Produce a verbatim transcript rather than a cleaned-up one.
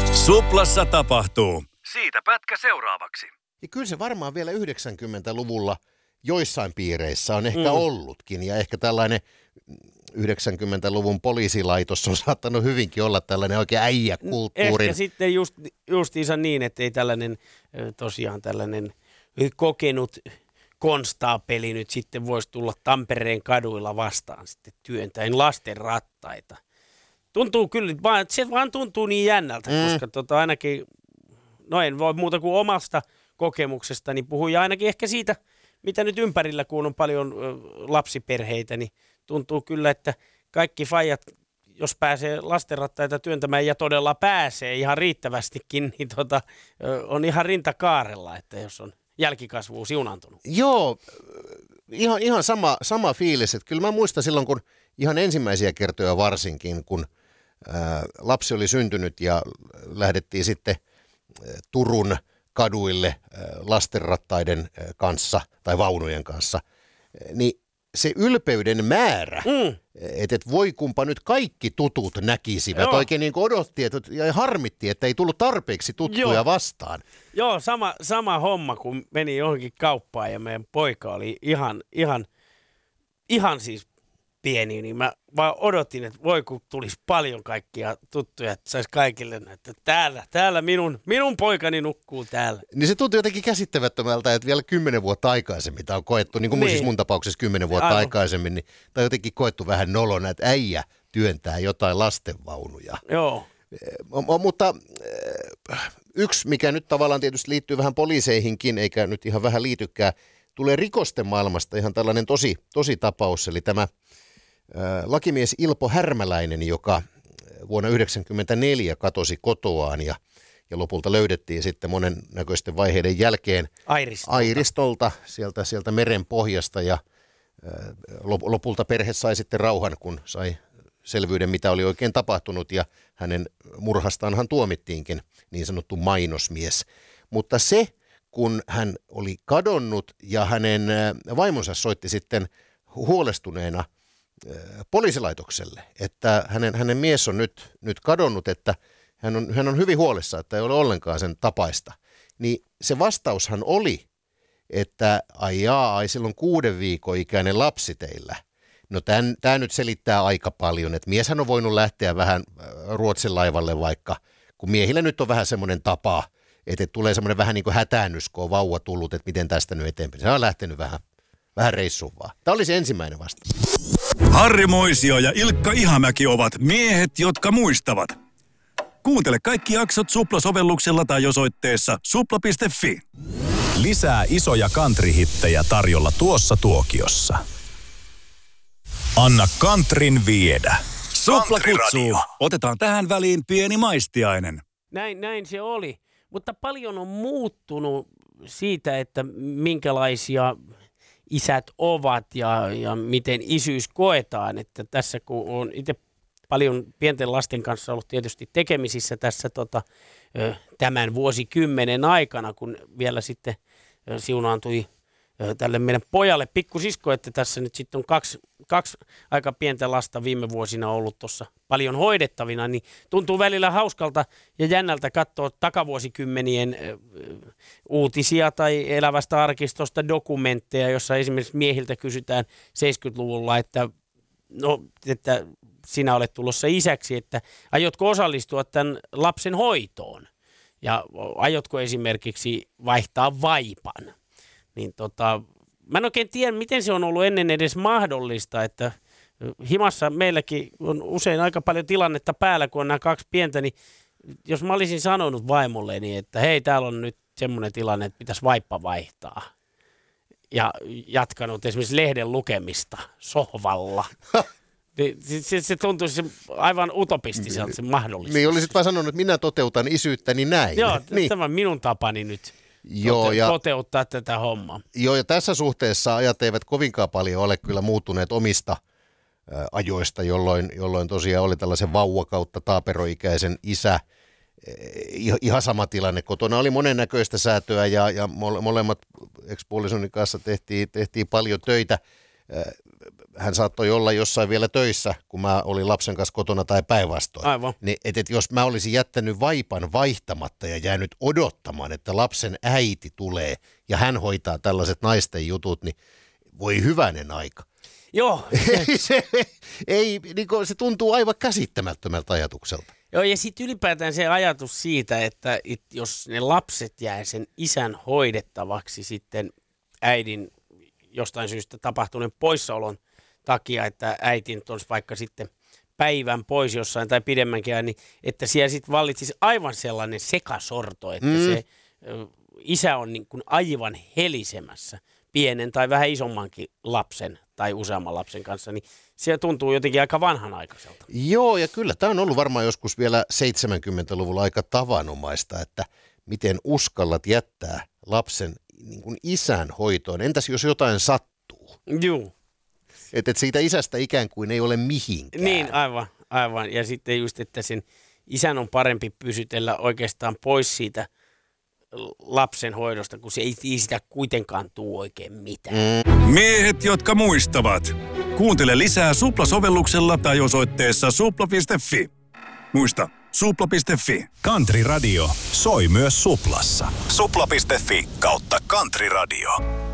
Suplassa tapahtuu. Siitä pätkä seuraavaksi. Ja kyllä se varmaan vielä yhdeksänkymmentäluvulla joissain piireissä on ehkä Mm. ollutkin. Ja ehkä tällainen yhdeksänkymmentäluvun poliisilaitos on saattanut hyvinkin olla tällainen oikein äijäkulttuurin. Ehkä sitten just, justiinsa niin, että ei tällainen ö, tosiaan tällainen kokenut konstaapeli nyt sitten voisi tulla Tampereen kaduilla vastaan sitten työntäen lasten rattaita. Tuntuu kyllä, vaan, se vaan tuntuu niin jännältä, mm. koska tota ainakin, no en voi muuta kuin omasta kokemuksestani puhua ja ainakin ehkä siitä, mitä nyt ympärillä, kun on paljon ö, lapsiperheitä, niin tuntuu kyllä, että kaikki faijat, jos pääsee lastenrattaita työntämään ja todella pääsee ihan riittävästikin, niin tota, ö, on ihan rintakaarella, että jos on jälkikasvu siunaantunut. Joo, ihan, ihan sama, sama fiilis. Että kyllä mä muistan silloin, kun ihan ensimmäisiä kertoja varsinkin, kun ää, lapsi oli syntynyt ja lähdettiin sitten ää, Turun kaduille ää, lastenrattaiden ää, kanssa tai vaunujen kanssa, ää, niin se ylpeyden määrä, mm. että et voi kumpa nyt kaikki tutut näkisivät. Joo. Oikein niin kuin odotti että, ja harmitti, että ei tullut tarpeeksi tuttuja Joo. vastaan. Joo, sama, sama homma, kun meni johonkin kauppaan ja meidän poika oli ihan, ihan, ihan siis pieni, niin mä vaan odotin, että voi kun tulisi paljon kaikkia tuttuja, että saisi kaikille, että täällä, täällä minun, minun poikani nukkuu täällä. Niin se tuntuu jotenkin käsittämättömältä, että vielä kymmenen vuotta aikaisemmin, tämä on koettu, niin kuin niin. Siis mun tapauksessa kymmenen vuotta Aivan. aikaisemmin, niin tämä on jotenkin koettu vähän nolona, että äijä työntää jotain lastenvaunuja. Joo. M- mutta yksi, mikä nyt tavallaan tietysti liittyy vähän poliiseihinkin, eikä nyt ihan vähän liitykään, tulee rikosten maailmasta ihan tällainen tosi, tosi tapaus, eli tämä lakimies Ilpo Härmäläinen, joka vuonna yhdeksänkymmentäneljä katosi kotoaan ja, ja lopulta löydettiin sitten monennäköisten vaiheiden jälkeen Airistolta, Airistolta sieltä, sieltä meren pohjasta ja lopulta perhe sai sitten rauhan, kun sai selvyyden, mitä oli oikein tapahtunut ja hänen murhastaanhan tuomittiinkin niin sanottu mainosmies. Mutta se, kun hän oli kadonnut ja hänen vaimonsa soitti sitten huolestuneena poliisilaitokselle, että hänen, hänen mies on nyt, nyt kadonnut, että hän on, hän on hyvin huolissa, että ei ole ollenkaan sen tapaista. Niin se vastaushan oli, että ai jaa, ai silloin kuuden viikon ikäinen lapsi teillä. No tämä nyt selittää aika paljon, että mieshän on voinut lähteä vähän Ruotsin laivalle vaikka, kun miehillä nyt on vähän semmoinen tapa, että tulee semmoinen vähän niin kuin hätäännys, kun on vauva tullut, että miten tästä nyt eteenpäin. Se on lähtenyt vähän, vähän reissuun vaan. Tämä oli se ensimmäinen vastaus. Harri Moisio ja Ilkka Ihamäki ovat miehet, jotka muistavat. Kuuntele kaikki jaksot Supla-sovelluksella tai osoitteessa supla piste fi. Lisää isoja country-hittejä tarjolla tuossa tuokiossa. Anna countryn viedä. Supla kutsuu. Otetaan tähän väliin pieni maistiainen. Näin, näin se oli, mutta paljon on muuttunut siitä, että minkälaisia isät ovat ja, ja miten isyys koetaan, että tässä kun on itse paljon pienten lasten kanssa ollut tietysti tekemisissä tässä tota, tämän vuosikymmenen aikana, kun vielä sitten siunaantui tälle meidän pojalle pikkusisko, että tässä nyt sitten on kaksi, kaksi aika pientä lasta viime vuosina ollut tuossa paljon hoidettavina, niin tuntuu välillä hauskalta ja jännältä katsoa takavuosikymmenien uutisia tai elävästä arkistosta dokumentteja, jossa esimerkiksi miehiltä kysytään seitsemänkymmentäluvulla, että, no, että sinä olet tulossa isäksi, että aiotko osallistua tämän lapsen hoitoon ja aiotko esimerkiksi vaihtaa vaipan. Niin tota, mä en oikein tiedä, miten se on ollut ennen edes mahdollista, että himassa meilläkin on usein aika paljon tilannetta päällä, kun on nämä kaksi pientä, niin jos mä olisin sanonut vaimolleni, että hei, täällä on nyt semmoinen tilanne, että pitäisi vaippa vaihtaa, ja jatkanut esimerkiksi lehden lukemista sohvalla, niin se, se tuntuisi aivan utopistiselta se mahdollisuus. Niin olisit vaan sanonut, että minä toteutan isyyttäni näin. Joo, niin. Tämä on minun tapani nyt. Joo, ja, toteuttaa tätä hommaa. Joo, ja tässä suhteessa ajat eivät kovinkaan paljon ole kyllä muuttuneet omista ä, ajoista, jolloin, jolloin tosiaan oli tällaisen vauva kautta taaperoikäisen isä. Eh, ihan sama tilanne. Kotona oli monennäköistä säätöä ja, ja mole, molemmat ex-puolisoni kanssa tehtiin, tehtiin paljon töitä. hän saattoi olla jossain vielä töissä, kun mä olin lapsen kanssa kotona tai päinvastoin. Aivan. Niin, et, et jos mä olisin jättänyt vaipan vaihtamatta ja jäänyt odottamaan, että lapsen äiti tulee ja hän hoitaa tällaiset naisten jutut, niin voi hyvänen aika. Joo. ei, se, ei, niin kuin, se tuntuu aivan käsittämättömältä ajatukselta. Joo, ja sitten ylipäätään se ajatus siitä, että it, jos ne lapset jää sen isän hoidettavaksi sitten äidin jostain syystä tapahtuneen poissaolon takia, että äiti nyt olisi vaikka sitten päivän pois jossain tai pidemmänkin, niin että siellä sitten vallitsisi aivan sellainen sekasorto, että mm. se ö, isä on niin kuin aivan helisemässä pienen tai vähän isommankin lapsen tai useamman lapsen kanssa, niin se tuntuu jotenkin aika vanhanaikaiselta. Joo, ja kyllä tämä on ollut varmaan joskus vielä seitsemänkymmentäluvulla aika tavanomaista, että miten uskallat jättää lapsen niin kuin isän hoitoon. Entäs jos jotain sattuu? Joo. Että et siitä isästä ikään kuin ei ole mihinkään. Niin, aivan, aivan. Ja sitten just, että sen isän on parempi pysytellä oikeastaan pois siitä lapsen hoidosta, kun se ei sitä kuitenkaan tuu oikein mitään. Mm. Miehet, jotka muistavat. Kuuntele lisää Supla-sovelluksella tai osoitteessa supla piste fi. Muista, supla piste fi. Country Radio soi myös Suplassa. supla piste fi kautta Country Radio.